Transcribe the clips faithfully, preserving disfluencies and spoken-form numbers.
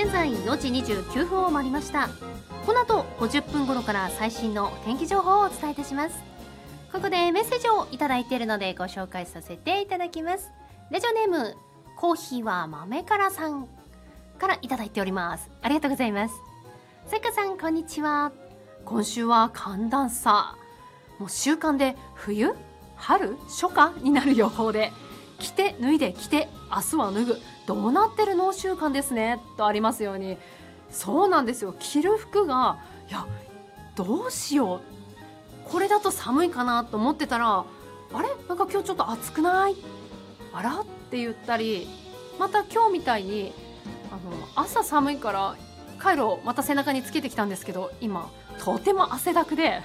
現在よじにじゅうきゅうふんを回りました。この後ごじゅっぷん頃から最新の天気情報をお伝えいたします。ここでメッセージをいただいているのでご紹介させていただきます。ラジオネームコーヒーは豆からさんからいただいております。ありがとうございます。さやかさん、こんにちは。今週は寒暖差、もう週間で冬春初夏になる予報で、着て脱いで着て明日は脱ぐ、どうなってるの週間ですねとありますように、そうなんですよ。着る服が、いやどうしよう、これだと寒いかなと思ってたら、あれなんか今日ちょっと暑くない、あらって言ったり、また今日みたいにあの朝寒いからカイロをまた背中につけてきたんですけど、今とても汗だくで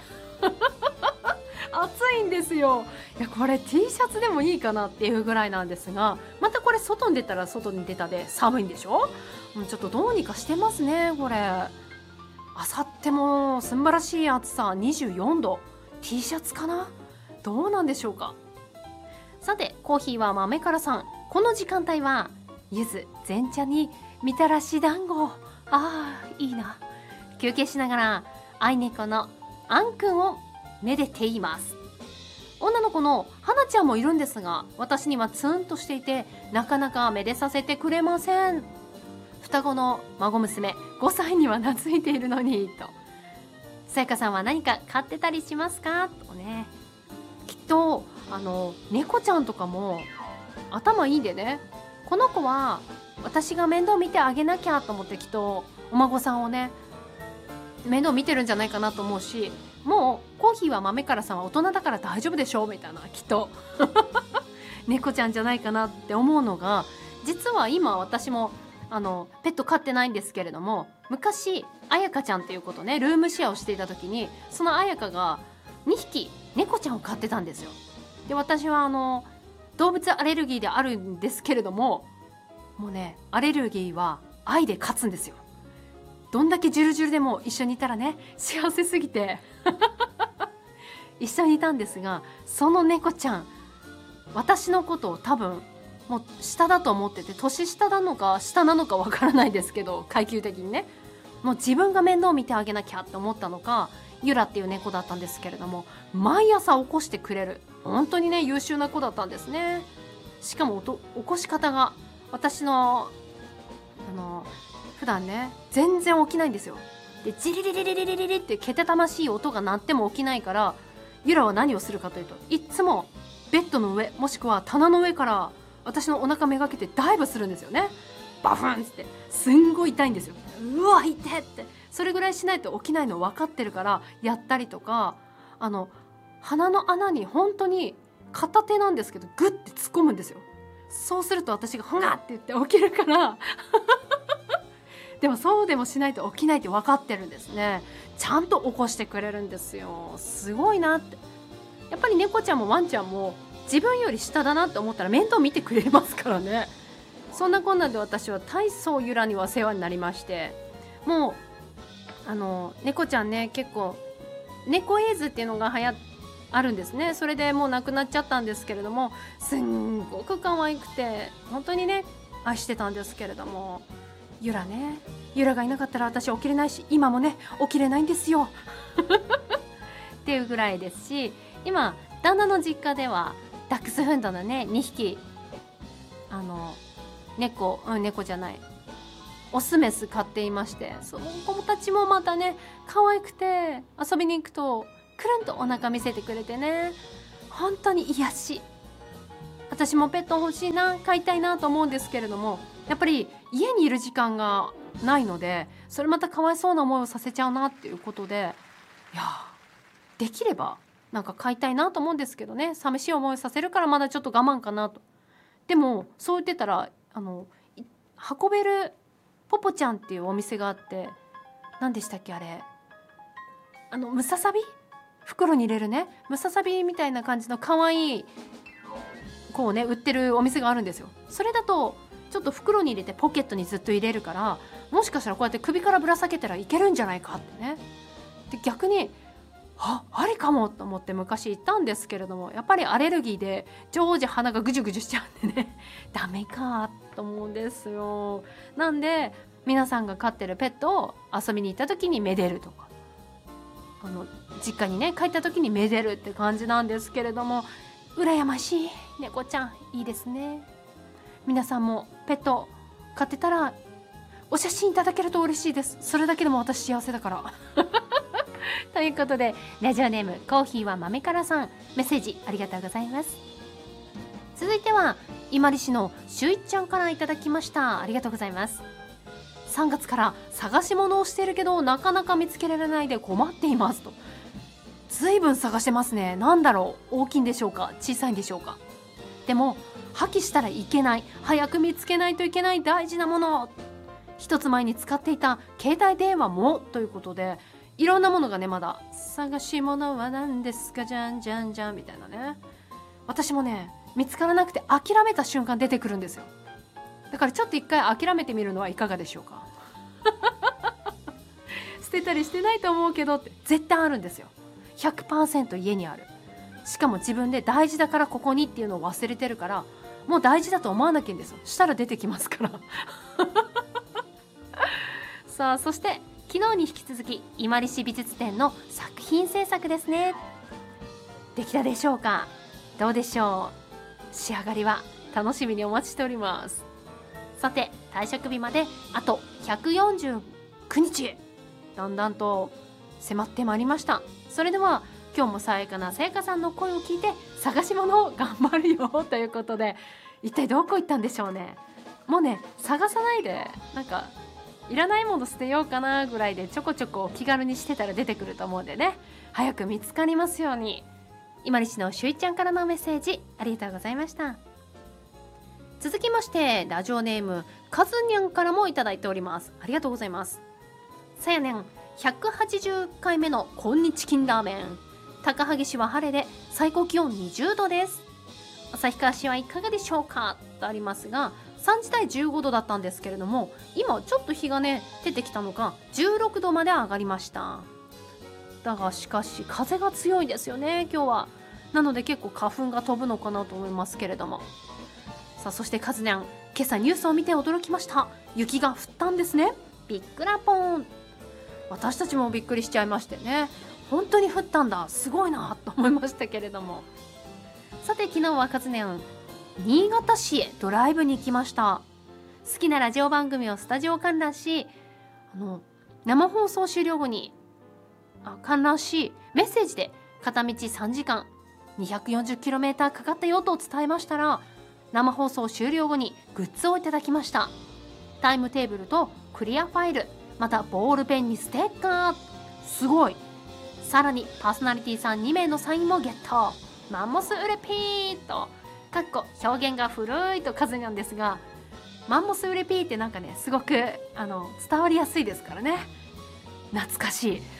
暑いんですよ。いやこれ T シャツでもいいかなっていうぐらいなんですが、またこれ外に出たら外に出たで寒いんでしょ。もうちょっとどうにかしてますねこれ。あさっても素晴らしい暑さ、にじゅうよんど、 T シャツかな、どうなんでしょうか。さてコーヒーは豆からさん、この時間帯は柚子前茶にみたらし団子、あーいいな。休憩しながら愛猫のあんくんをめでています。女の子の花ちゃんもいるんですが、私にはツンとしていてなかなかめでさせてくれません。双子の孫娘ごさいには懐いているのにと。さやかさんは何か飼ってたりしますかとね。きっとあの猫ちゃんとかも頭いいんでね、この子は私が面倒見てあげなきゃと思って、きっとお孫さんをね面倒見てるんじゃないかなと思うし、もうコーヒーは豆からさんは大人だから大丈夫でしょみたいな、きっと猫ちゃんじゃないかなって思うのが、実は今私もあのペット飼ってないんですけれども、昔あやかちゃんっていうことね、ルームシェアをしていた時に、そのあやかがにひき猫ちゃんを飼ってたんですよ。で私はあの動物アレルギーであるんですけれども、もうねアレルギーは愛で勝つんですよ。どんだけジュルジュルでも一緒にいたらね幸せすぎて一緒にいたんですが、その猫ちゃん私のことを多分もう下だと思ってて、年下なのか下なのかわからないですけど、階級的にねもう自分が面倒見てあげなきゃって思ったのか、ユラっていう猫だったんですけれども、毎朝起こしてくれる本当にね優秀な子だったんですね。しかもおと起こし方が私のあの普段ね全然起きないんですよ。でジリリリリリリリリってけたたましい音が鳴っても起きないから、ユラは何をするかというと、いっつもベッドの上もしくは棚の上から私のお腹めがけてダイブするんですよね。バフンって、すんごい痛いんですよ。うわ痛って、それぐらいしないと起きないの分かってるからやったりとか、あの鼻の穴に本当に片手なんですけどグッて突っ込むんですよ。そうすると私がハンって言って起きるからでもそうでもしないと起きないって分かってるんですね。ちゃんと起こしてくれるんですよ。すごいなって。やっぱり猫ちゃんもワンちゃんも自分より下だなって思ったら面倒見てくれますからね。そんなこんなで私は大層ゆらには世話になりまして、もうあの猫ちゃんね結構猫エイズっていうのが流行あるんですね。それでもう亡くなっちゃったんですけれども、すんごく可愛くて本当にね愛してたんですけれども、ゆらね、ゆらがいなかったら私起きれないし、今もね起きれないんですよっていうぐらいですし、今旦那の実家ではダックスフンドのねにひきあの猫、うん、猫じゃないオスメス飼っていまして、その子たちもまたね可愛くて、遊びに行くとくるんとお腹見せてくれてね、本当に癒し。私もペット欲しいな、飼いたいなと思うんですけれども、やっぱり家にいる時間がないので、それまたかわいそうな思いをさせちゃうなっていうことで、いやできればなんか飼いたいなと思うんですけどね、寂しい思いさせるからまだちょっと我慢かなと。でもそう言ってたらあの運べるポポちゃんっていうお店があって、何でしたっけあれ、あのムササビ袋に入れるね、ムササビみたいな感じの可愛いこうね売ってるお店があるんですよ。それだとちょっと袋に入れてポケットにずっと入れるから、もしかしたらこうやって首からぶら下げたらいけるんじゃないかってね。で逆にあありかもと思って昔行ったんですけれども、やっぱりアレルギーで常時鼻がぐじゅぐじゅしちゃうんでねダメかってと思うんですよ。なんで皆さんが飼ってるペットを遊びに行った時にめでるとか、あの実家にね帰った時にめでるって感じなんですけれども、羨ましい猫ちゃんいいですね。皆さんもペット飼ってたらお写真いただけると嬉しいです。それだけでも私幸せだからということで、ラジオネームコーヒーは豆からさん、メッセージありがとうございます。続いては伊万里市のしゅういちゃんからいただきました。ありがとうございます。さんがつから探し物をしているけどなかなか見つけられないで困っていますと。ずいぶん探してますね。なんだろう、大きいんでしょうか、小さいんでしょうか。でも破棄したらいけない、早く見つけないといけない大事なもの、一つ前に使っていた携帯電話もということで、いろんなものがね、まだ探し物は何ですかじゃんじゃんじゃんみたいなね。私もね見つからなくて諦めた瞬間出てくるんですよ。だからちょっと一回諦めてみるのはいかがでしょうか捨てたりしてないと思うけどって絶対あるんですよ。 ひゃくパーセント 家にある。しかも自分で大事だからここにっていうのを忘れてるから、もう大事だと思わなきゃいいんですよ。したら出てきますからさあ、そして昨日に引き続き伊万里市美術展の作品制作ですね。できたでしょうか。どうでしょう。仕上がりは楽しみにお待ちしております。さて、退職日まであとひゃくよんじゅうくにち、だんだんと迫ってまいりました。それでは今日もさやかなさやかさんの声を聞いて探し物を頑張るよということで、一体どこ行ったんでしょうね。もうね、探さないで、なんかいらないもの捨てようかなぐらいでちょこちょこ気軽にしてたら出てくると思うんでね、早く見つかりますように。伊万里市のしゅういちゃんからのメッセージありがとうございました。続きましてラジオネームかずにゃんからもいただいております。ありがとうございます。さやねん、ひゃくはちじゅっかいめのこんにチキンラーメン。高萩市は晴れで最高気温にじゅうどです。旭川市はいかがでしょうかとありますが、さんじ台じゅうごどだったんですけれども、今ちょっと日がね出てきたのかじゅうろくどまで上がりました。だがしかし風が強いですよね今日は。なので結構花粉が飛ぶのかなと思いますけれども。さあ、そしてカズニャン、今朝ニュースを見て驚きました。雪が降ったんですね。びっくらぽん。私たちもびっくりしちゃいましてね、本当に降ったんだ、すごいなと思いましたけれども。さて、昨日はカズニャン、新潟市へドライブに行きました。好きなラジオ番組をスタジオ観覧し、あの生放送終了後にあ観覧し、メッセージで片道さんじかん にひゃくよんじゅっキロメーター かかったよと伝えましたら、生放送終了後にグッズをいただきました。タイムテーブルとクリアファイル、またボールペンにステッカー、すごい。さらにパーソナリティさんにめいのサインもゲット。マンモスウレピーとかっこ表現が古いと数なんですが、マンモスウレピーってなんかね、すごくあの伝わりやすいですからね。懐かしい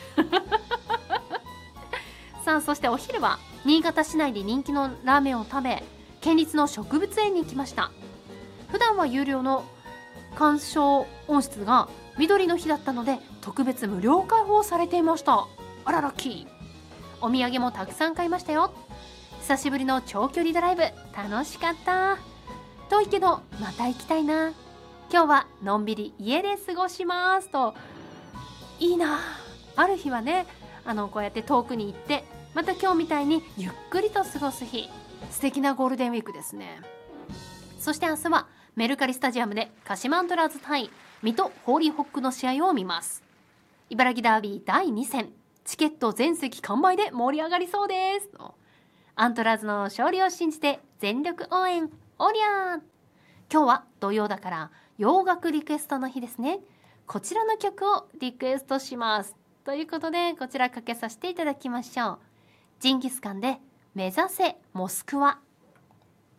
さあ、そしてお昼は新潟市内で人気のラーメンを食べ、県立の植物園に行きました。普段は有料の鑑賞温室が緑の日だったので特別無料開放されていました。あらラッキー。お土産もたくさん買いましたよ。久しぶりの長距離ドライブ楽しかった。遠いけどまた行きたいな。今日はのんびり家で過ごしますと。いいな。ある日はね、あのこうやって遠くに行って、また今日みたいにゆっくりと過ごす日、素敵なゴールデンウィークですね。そして明日はメルカリスタジアムで鹿島アントラーズ対水戸ホーリーホックの試合を見ます。茨城ダービーだいに戦、チケット全席完売で盛り上がりそうです。アントラーズの勝利を信じて全力応援おりゃー。今日は土曜だから洋楽リクエストの日ですね。こちらの曲をリクエストしますということで、こちらかけさせていただきましょう。ジンギスカンで目指せモスクワ。